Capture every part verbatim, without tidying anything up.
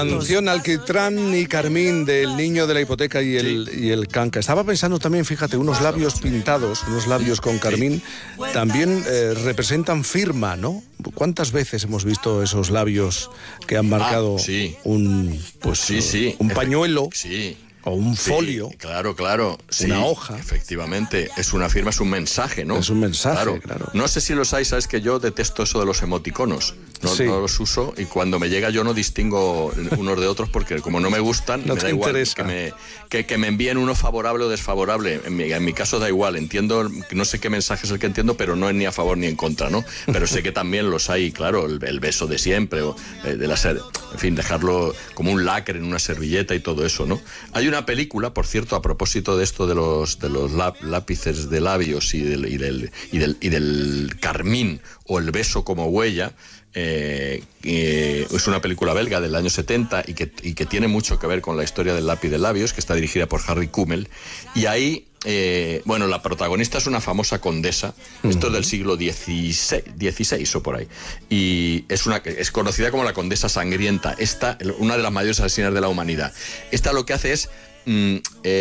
Canción Alquitrán y Carmín del Niño de la Hipoteca y el, sí. y el Canca. Estaba pensando también, fíjate, unos labios pintados, unos labios con carmín, sí. también eh, representan firma, ¿no? ¿Cuántas veces hemos visto esos labios que han marcado ah, sí. un, pues, sí, sí. un pañuelo? Sí. O un sí, folio. Claro, claro. Sí, una hoja. Efectivamente. Es una firma, es un mensaje, ¿no? Es un mensaje, claro. claro. No sé si los hay, sabes que yo detesto eso de los emoticonos. No, sí. no los uso y cuando me llega yo no distingo unos de otros porque como no me gustan, no me da igual que me, que, que me envíen uno favorable o desfavorable. En mi, en mi caso da igual. Entiendo, no sé qué mensaje es el que entiendo, pero no es ni a favor ni en contra, ¿no? Pero sé que también los hay, claro, el, el beso de siempre, o eh, de la ser, en fin, dejarlo como un lacre en una servilleta y todo eso, ¿no? Hay una película, por cierto, a propósito de esto de los, de los lápices de labios y del, y, del, y, del, y del carmín o el beso como huella, eh, eh, es una película belga del año setenta y que, y que tiene mucho que ver con la historia del lápiz de labios, que está dirigida por Harry Kummel, y ahí, eh, bueno, la protagonista es una famosa condesa, uh-huh. esto es del siglo dieciséis o por ahí, y es, una, es conocida como la condesa sangrienta, esta, una de las mayores asesinas de la humanidad. Esta lo que hace es Mm,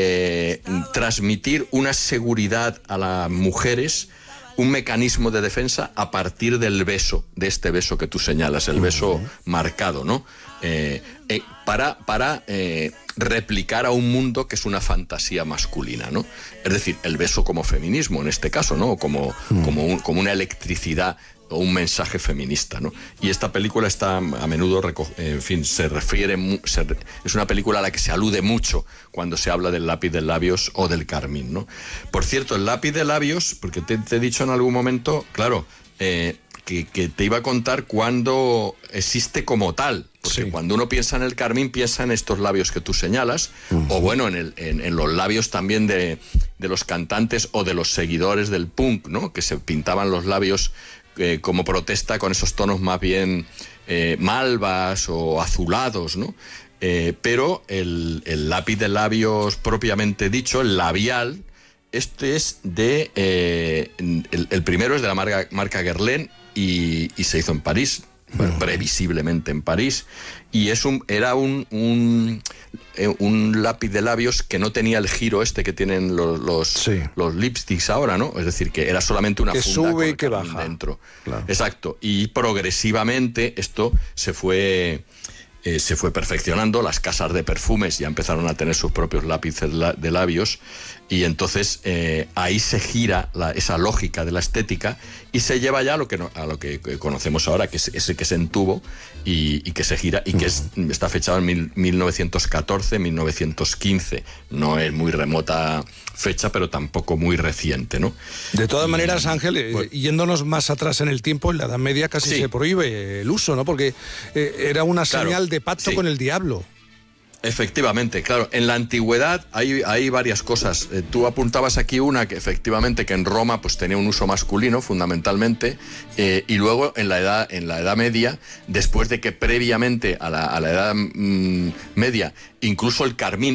eh, transmitir una seguridad a las mujeres, un mecanismo de defensa a partir del beso, de este beso que tú señalas, el beso uh-huh. marcado, ¿no? Eh, eh, para para eh, replicar a un mundo que es una fantasía masculina, ¿no? Es decir, el beso como feminismo en este caso, ¿no? Como, uh-huh. como, un, como una electricidad o un mensaje feminista, ¿no? Y esta película está a menudo, en fin, se refiere, se, es una película a la que se alude mucho cuando se habla del lápiz de labios o del carmín, ¿no? Por cierto, el lápiz de labios, porque te, te he dicho en algún momento, claro, eh, que, que te iba a contar cuándo existe como tal, porque sí. cuando uno piensa en el carmín piensa en estos labios que tú señalas, uh-huh. o bueno, en, el, en, en los labios también de, de los cantantes o de los seguidores del punk, ¿no? Que se pintaban los labios Eh, como protesta con esos tonos más bien eh, malvas o azulados, ¿no? Eh, pero el, el lápiz de labios propiamente dicho, el labial, este es de... Eh, el, el primero es de la marca, marca Guerlain y, y se hizo en París, bueno, previsiblemente en París, y es un, era un, un, eh, un lápiz de labios que no tenía el giro este que tienen los, los, sí. los lipsticks ahora, ¿no? Es decir, que era solamente una que funda sube con y que baja dentro. Claro. Exacto, y progresivamente esto se fue... Eh, se fue perfeccionando, las casas de perfumes ya empezaron a tener sus propios lápices de labios y entonces eh, ahí se gira la, esa lógica de la estética y se lleva ya a lo que, no, a lo que conocemos ahora, que es ese que se entubo y, y que se gira y que es, está fechado en mil, mil novecientos catorce, mil novecientos quince. No es muy remota fecha, pero tampoco muy reciente, ¿no? De todas y, maneras, Ángel, eh, pues, yéndonos más atrás en el tiempo, en la Edad Media casi sí. se prohíbe el uso, ¿no? Porque eh, era una señal claro, de pacto sí. con el diablo. Efectivamente, claro. En la antigüedad hay, hay varias cosas. Eh, tú apuntabas aquí una que efectivamente que en Roma pues tenía un uso masculino fundamentalmente eh, y luego en la edad en la Edad Media, después de que previamente a la, a la Edad mm, Media incluso el carmín